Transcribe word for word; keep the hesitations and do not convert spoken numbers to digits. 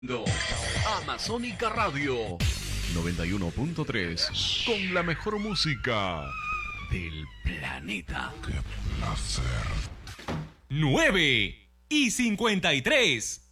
No. Amazónica Radio noventa y uno punto tres con la mejor música del planeta. ¡Qué placer! nueve y cincuenta y tres.